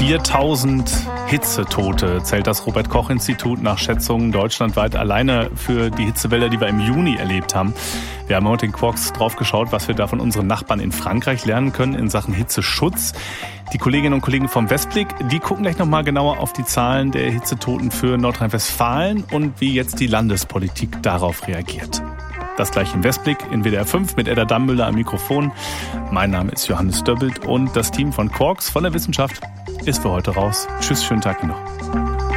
4000 Hitzetote zählt das Robert-Koch-Institut nach Schätzungen deutschlandweit alleine für die Hitzewelle, die wir im Juni erlebt haben. Wir haben heute in Quarks drauf geschaut, was wir da von unseren Nachbarn in Frankreich lernen können in Sachen Hitzeschutz. Die Kolleginnen und Kollegen vom Westblick, die gucken gleich nochmal genauer auf die Zahlen der Hitzetoten für Nordrhein-Westfalen und wie jetzt die Landespolitik darauf reagiert. Das gleich im Westblick in WDR 5 mit Edda Dammüller am Mikrofon. Mein Name ist Johannes Döbbelt und das Team von Quarks von der Wissenschaft ist für heute raus. Tschüss, schönen Tag noch.